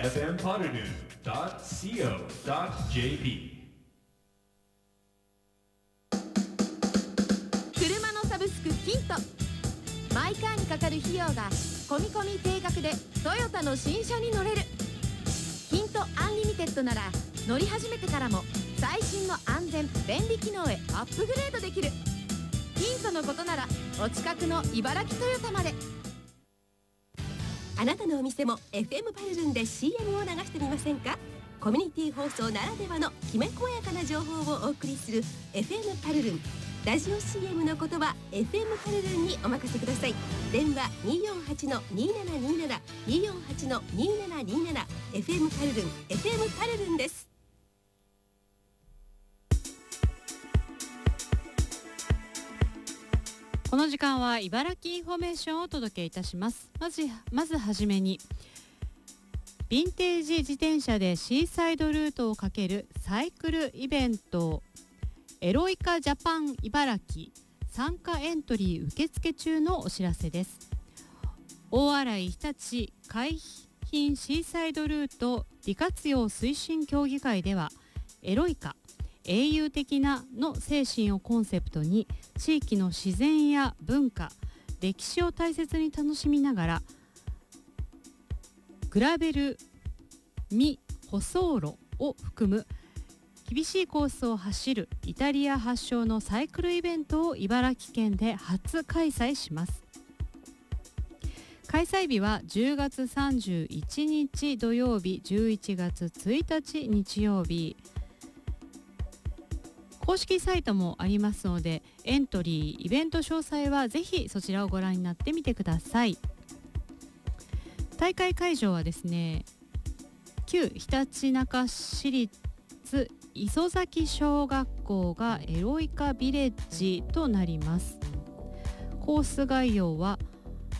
fmpoddernoon.co.jp 車のサブスクキント、マイカーにかかる費用が込み込み定額でトヨタの新車に乗れる。キントアンリミテッドなら乗り始めてからも最新の安全便利機能へアップグレードできる。キントのことならお近くの茨城トヨタまで。 あなたのお店も FM パルルンで CM を流してみませんか？コミュニティ放送ならではのきめ細やかな情報をお送りする FM パルルン。ラジオ CM のことは FM パルルンにお任せください。電話 248-2727 248-2727 FM パルルン FM パルルンです。 この時間は茨城インフォメーションをお届けいたします。まずはじめに、ヴィンテージ自転車でシーサイドルートをかけるサイクルイベントエロイカジャパン茨城参加エントリー受付中のお知らせです。大洗日立海浜シーサイドルート利活用推進協議会では、エロイカ英雄的なの精神をコンセプトに、地域の自然や文化歴史を大切に楽しみながら、グラベル未舗装路を含む厳しいコースを走るイタリア発祥のサイクルイベントを茨城県で初開催します。開催日は10月31日土曜日、11月1日日曜日。公式サイトもありますので、エントリーイベント詳細はぜひそちらをご覧になってみてください。大会会場はですね、旧ひたちなか市立磯崎小学校がエロイカビレッジとなります。コース概要は